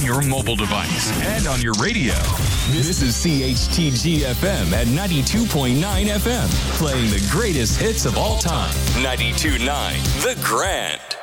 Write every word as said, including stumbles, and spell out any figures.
your mobile device and on your radio. This is C H T G F M at ninety-two point nine F M, playing the greatest hits of all time. ninety-two point nine The Grand.